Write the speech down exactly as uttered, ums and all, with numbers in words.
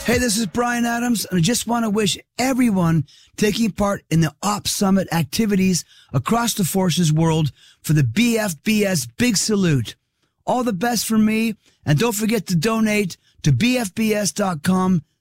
Hey, this is Brian Adams, and I just want to wish everyone taking part in the Op Summit activities across the Forces world for the B F B S Big Salute. All the best from me, and don't forget to donate to bfbs.com